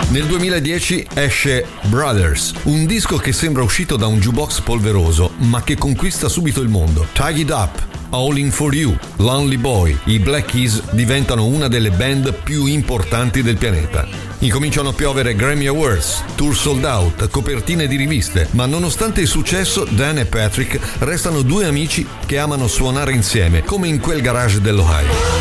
Nel 2010 esce Brothers, un disco che sembra uscito da un jukebox polveroso, ma che conquista subito il mondo. Tie It Up, All In For You, Lonely Boy, i Black Keys diventano una delle band più importanti del pianeta. Incominciano a piovere Grammy Awards, tour sold out, copertine di riviste, ma nonostante il successo, Dan e Patrick restano due amici che amano suonare insieme, come in quel garage dell'Ohio.